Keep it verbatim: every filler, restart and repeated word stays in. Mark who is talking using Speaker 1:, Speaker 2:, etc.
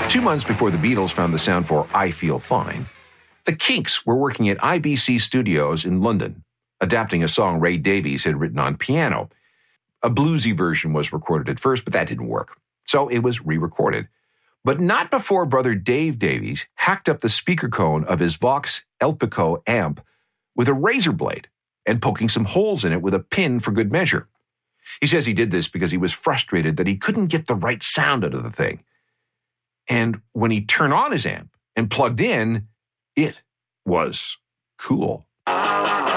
Speaker 1: Two months before the Beatles found the sound for I Feel Fine, the Kinks were working at I B C Studios in London, adapting a song Ray Davies had written on piano. A bluesy version was recorded at first, but that didn't work. So it was re-recorded. But not before brother Dave Davies hacked up the speaker cone of his Vox Elpico amp with a razor blade and poking some holes in it with a pin for good measure. He says he did this because he was frustrated that he couldn't get the right sound out of the thing. And when he turned on his amp and plugged in, it was cool.